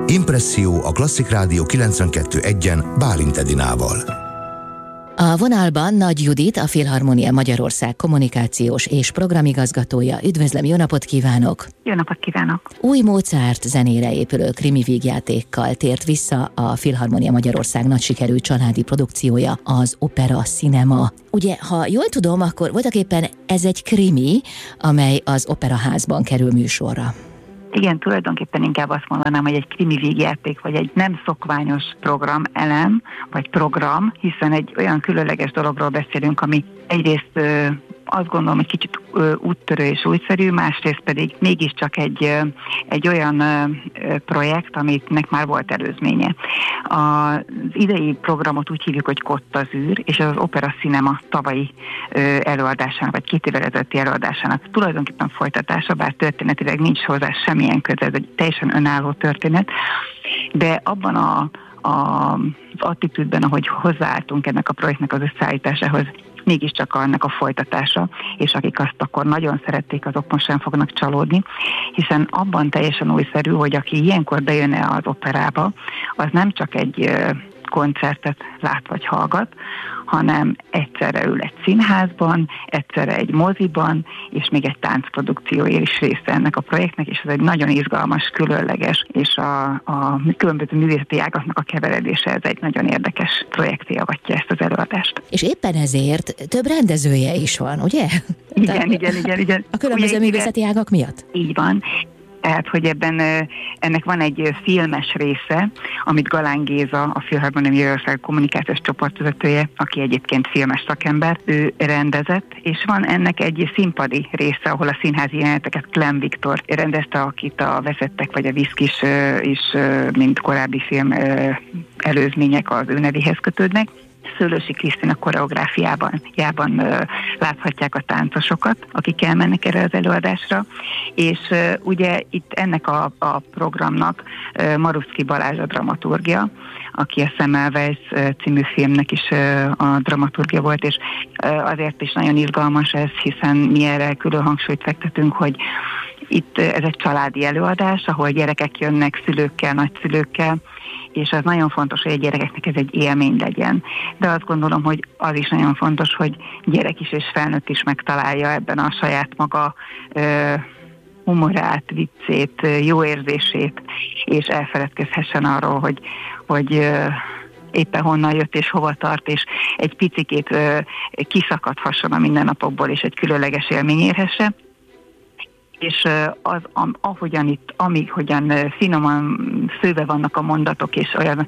Impresszió a Klasszik Rádió 92.1-en Bálint Edinával. A vonalban Nagy Judit, a Filharmonia Magyarország kommunikációs és programigazgatója. Üdvözlöm, jó napot kívánok! Jó napot kívánok! Új Mozart zenére épülő krimi vígjátékkal tért vissza a Filharmonia Magyarország nagy sikerű családi produkciója, az Opera Cinema. Ugye, ha jól tudom, akkor voltaképpen ez egy krimi, amely az Operaházban kerül műsorra. Igen, tulajdonképpen inkább azt mondanám, hogy egy krimi vígjáték, vagy egy nem szokványos programelem, vagy program, hiszen egy olyan különleges dologról beszélünk, ami egyrészt azt gondolom, hogy kicsit úttörő és újszerű, másrészt pedig mégiscsak egy olyan projekt, aminek már volt előzménye. Az idei programot úgy hívjuk, hogy Côte d'Azur, és ez az Opera Cinema tavalyi előadásának, vagy 2 évvel ezelőtti előadásának tulajdonképpen folytatása, bár történetileg nincs hozzá semmilyen köze, ez egy teljesen önálló történet, de abban az attitűdben, ahogy hozzáálltunk ennek a projektnek az összeállításához, mégiscsak annak a folytatása, és akik azt akkor nagyon szerették, azok most sem fognak csalódni, hiszen abban teljesen újszerű, hogy aki ilyenkor bejönne az operába, az nem csak egy koncertet lát vagy hallgat, hanem egyszerre ül egy színházban, egyszerre egy moziban, és még egy táncprodukcióért is része ennek a projektnek, és ez egy nagyon izgalmas, különleges, és a különböző művészeti ágaknak a keveredése, ez egy nagyon érdekes projekté avatja ezt az előadást. És éppen ezért több rendezője is van, ugye? Igen. A különböző művészeti ágak miatt? Így van. Tehát, hogy ennek van egy filmes része, amit Galán Géza, a Filharmonia Magyarország kommunikációs csoportvezetője, aki egyébként filmes szakember, ő rendezett, és van ennek egy színpadi része, ahol a színházi jeleneteket Clem Viktor rendezte, akit a Veszettek vagy a Viszkis is, mint korábbi film előzmények az ő nevéhez kötődnek. Szőlősi Krisztina koreográfiában láthatják a táncosokat, akik elmennek erre az előadásra, és ugye itt ennek a programnak Maruszki Balázs a dramaturgia, aki a Semmelweis című filmnek is a dramaturgia volt, és azért is nagyon izgalmas ez, hiszen mi erre külön hangsúlyt fektetünk, hogy itt ez egy családi előadás, ahol gyerekek jönnek szülőkkel, nagyszülőkkel, és az nagyon fontos, hogy a gyerekeknek ez egy élmény legyen. De azt gondolom, hogy az is nagyon fontos, hogy gyerek is és felnőtt is megtalálja ebben a saját maga humorát, viccét, jó érzését, és elfeledkezhessen arról, hogy éppen honnan jött és hova tart, és egy picikét kiszakadhasson a mindennapokból, és egy különleges élmény érhesse. És ahogyan finoman szőve vannak a mondatok, és olyan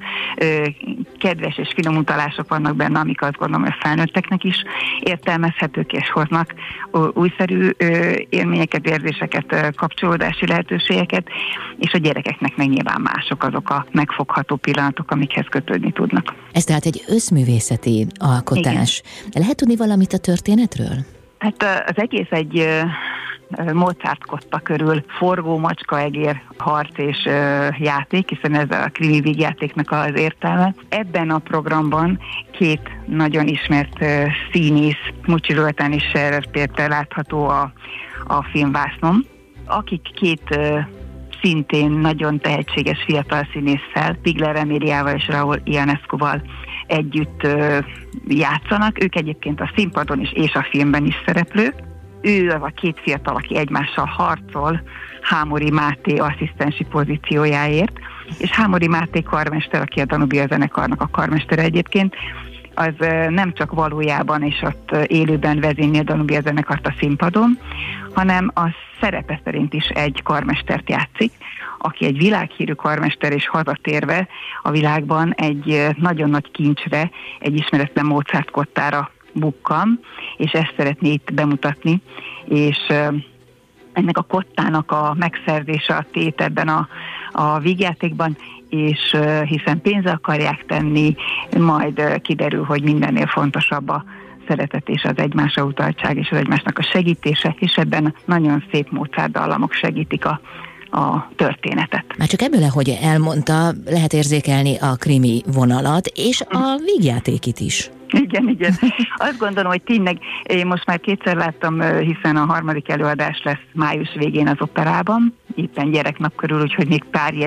kedves és finom utalások vannak benne, amik azt gondolom, hogy felnőtteknek is értelmezhetők, és hoznak újszerű élményeket, érzéseket, kapcsolódási lehetőségeket, és a gyerekeknek meg nyilván mások azok a megfogható pillanatok, amikhez kötődni tudnak. Ez tehát egy összművészeti alkotás. Igen. Lehet tudni valamit a történetről? Hát az egész egy Mozart kotta körül forgó macska-egér harc és játék, hiszen ez a krimi vígjátéknak az értelme. Ebben a programban 2 nagyon ismert színész, Mucsi Zoltán és Scherer Péter látható a filmvásznon, akik 2 szintén nagyon tehetséges fiatal színésszel, Pigler Emiliával és Raúl Ionescuval együtt játszanak. Ők egyébként a színpadon is és a filmben is szereplők. Ő az a 2 fiatal, aki egymással harcol Hámori Máté asszisztensi pozíciójáért, és Hámori Máté karmester, aki a Danubia zenekarnak a karmestere egyébként, az nem csak valójában és ott élőben vezényli a Danubia zenekart a színpadon, hanem a szerepe szerint is egy karmestert játszik, aki egy világhírű karmester, és hazatérve a világban egy nagyon nagy kincsre, egy ismeretlen Mozart kottára bukkan, és ezt szeretné itt bemutatni, és ennek a kottának a megszerzése a tét ebben a vígjátékban, és hiszen pénzre akarják tenni, majd kiderül, hogy mindennél fontosabb a szeretet és az egymásra utaltság és az egymásnak a segítése, és ebben nagyon szép Mozart dallamok segítik a történetet. Már csak ebből, ahogy elmondta, lehet érzékelni a krimi vonalat, és a vígjátékit is. Igen. Azt gondolom, hogy tényleg én most már 2-szer láttam, hiszen a 3. előadás lesz május végén az operában, éppen gyereknap körül, úgyhogy még pár jegy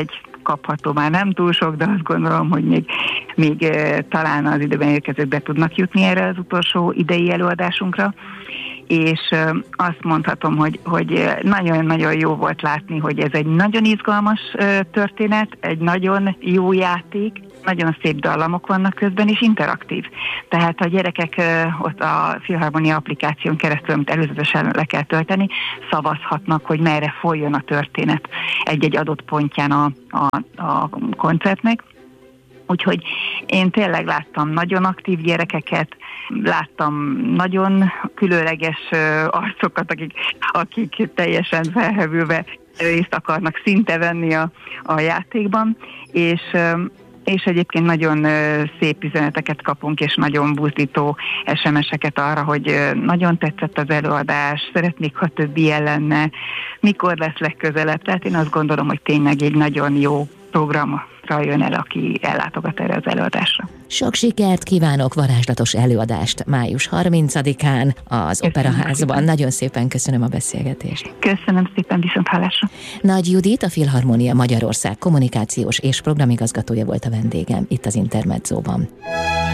kapható már nem túl sok, de azt gondolom, hogy még talán az időben érkezők be tudnak jutni erre az utolsó idei előadásunkra. És azt mondhatom, hogy nagyon-nagyon jó volt látni, hogy ez egy nagyon izgalmas történet, egy nagyon jó játék, nagyon szép dallamok vannak közben, és interaktív. Tehát a gyerekek ott a Filharmonia applikáción keresztül, amit előzetesen le kell tölteni, szavazhatnak, hogy merre folyjon a történet egy-egy adott pontján a koncertnek. Úgyhogy én tényleg láttam nagyon aktív gyerekeket, láttam nagyon különleges arcokat, akik teljesen felhevülve részt akarnak szinte venni a játékban, és egyébként nagyon szép üzeneteket kapunk, és nagyon buzdító SMS-eket arra, hogy nagyon tetszett az előadás, szeretnék, ha több ilyen lenne, mikor lesz legközelebb. Tehát én azt gondolom, hogy tényleg egy nagyon jó programra jön el, aki ellátogat erre az előadásra. Sok sikert kívánok, varázslatos előadást május 30-án az Operaházban. Nagyon szépen köszönöm a beszélgetést. Köszönöm szépen, viszonthallásra. Nagy Judit, a Filharmonia Magyarország kommunikációs és programigazgatója volt a vendégem itt az Intermedzóban.